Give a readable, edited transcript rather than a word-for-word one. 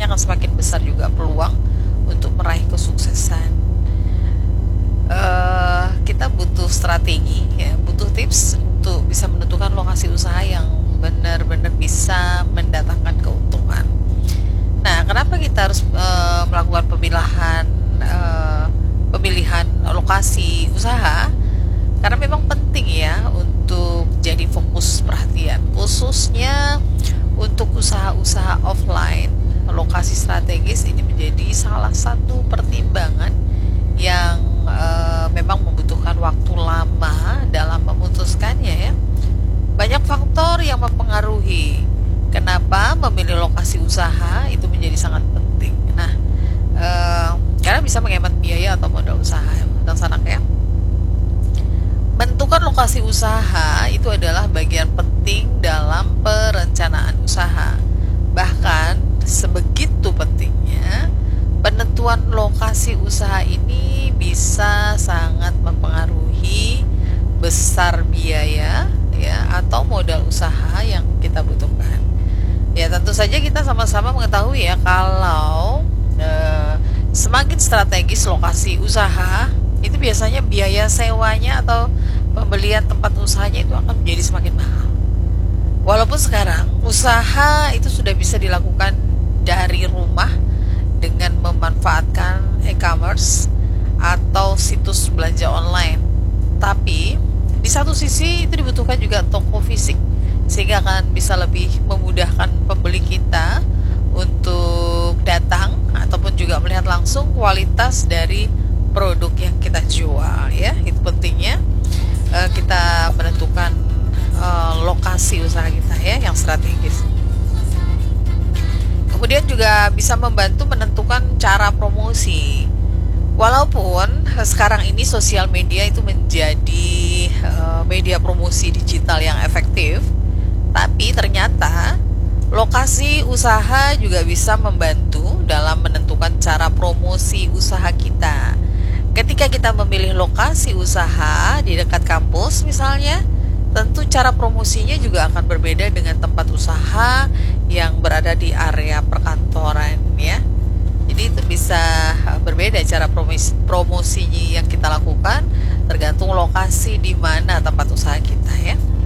akan semakin besar juga peluang untuk meraih kesuksesan. Kita butuh strategi, ya, butuh tips untuk bisa menentukan lokasi usaha yang benar-benar bisa mendatangkan keuntungan. Nah, kenapa kita harus melakukan pemilihan lokasi usaha? Karena memang penting ya untuk jadi fokus perhatian, khususnya untuk usaha-usaha offline. Lokasi strategis ini menjadi salah satu pertimbangan yang memang membutuhkan waktu lama dalam memutuskannya ya. Banyak faktor yang mempengaruhi kenapa memilih lokasi usaha itu menjadi sangat penting. Nah, karena bisa menghemat biaya atau modal usaha dan sanak ya. Menentukan lokasi usaha itu adalah bagian penting dalam perencanaan usaha. Bahkan sebegitu pentingnya, penentuan lokasi usaha ini bisa sangat mempengaruhi besar biaya ya atau modal usaha yang kita butuhkan. Ya tentu saja kita sama-sama mengetahui ya kalau semakin strategis lokasi usaha itu biasanya biaya sewanya atau pembelian tempat usahanya itu akan menjadi semakin mahal. Walaupun sekarang usaha itu sudah bisa dilakukan dari rumah dengan memanfaatkan e-commerce atau situs belanja online. Tapi di satu sisi itu dibutuhkan juga toko fisik sehingga akan bisa lebih memudahkan pembeli kita untuk datang ataupun juga melihat langsung kualitas dari produk yang kita jual ya. Itu pentingnya kita menentukan lokasi usaha kita ya yang strategis. Kemudian juga bisa membantu menentukan cara promosi. Walaupun sekarang ini sosial media itu menjadi media promosi digital yang efektif, tapi ternyata lokasi usaha juga bisa membantu dalam menentukan cara promosi usaha kita. Ketika kita memilih lokasi usaha di dekat kampus misalnya, tentu cara promosinya juga akan berbeda dengan tempat usaha yang berada di area perkantoran ya. Jadi itu bisa berbeda cara promosinya yang kita lakukan tergantung lokasi di mana tempat usaha kita ya.